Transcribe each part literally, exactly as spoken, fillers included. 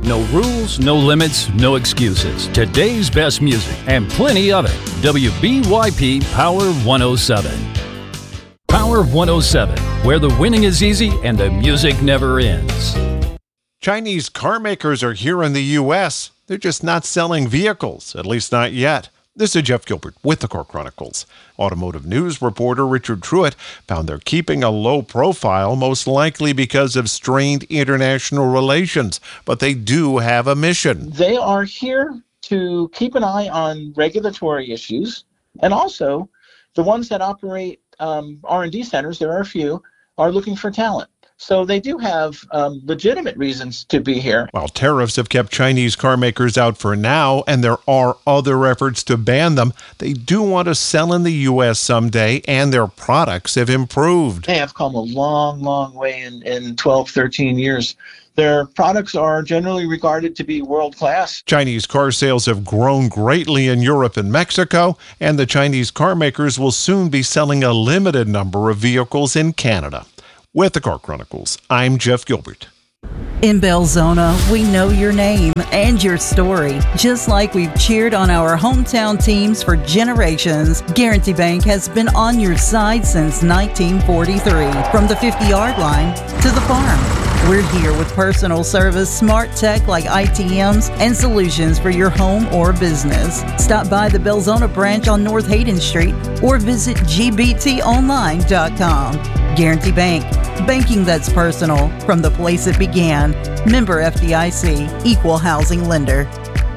No rules, no limits, no excuses. Today's best music and plenty of it. W B Y P Power one oh seven. Power one oh seven, where the winning is easy and the music never ends. Chinese car makers are here in the U S. They're just not selling vehicles, at least not yet. This is Jeff Gilbert with the Car Chronicles. Automotive news reporter Richard Truitt found they're keeping a low profile, most likely because of strained international relations. But they do have a mission. They are here to keep an eye on regulatory issues, and also the ones that operate um, R and D centers, there are a few, are looking for talent. So they do have um, legitimate reasons to be here. While tariffs have kept Chinese car makers out for now, and there are other efforts to ban them, they do want to sell in the U S someday, and their products have improved. They have come a long, long way in, in twelve, thirteen years. Their products are generally regarded to be world-class. Chinese car sales have grown greatly in Europe and Mexico, and the Chinese car makers will soon be selling a limited number of vehicles in Canada. With the Car Chronicles, I'm Jeff Gilbert. In Belzona, we know your name and your story. Just like we've cheered on our hometown teams for generations, Guarantee Bank has been on your side since nineteen forty-three. From the fifty-yard line to the farm, we're here with personal service, smart tech like I T Ms, and solutions for your home or business. Stop by the Belzona branch on North Hayden Street or visit G B T online dot com. Guarantee Bank. Banking that's personal from the place it began. Member F D I C, Equal Housing Lender.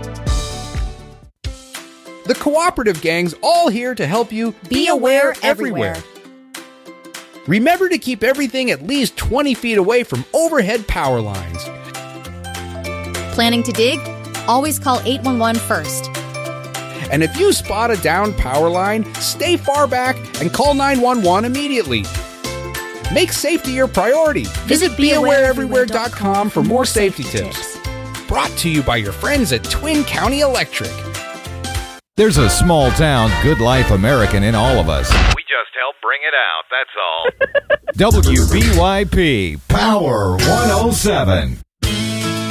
The Cooperative Gang's all here to help you be aware everywhere. Remember to keep everything at least twenty feet away from overhead power lines. Planning to dig? Always call eight one one first. And if you spot a downed power line, stay far back and call nine one one immediately. Make safety your priority. Visit be aware everywhere dot com for more safety tips. Brought to you by your friends at Twin County Electric. There's a small town, good life American in all of us. We just help bring it out, that's all. W B Y P Power one oh seven.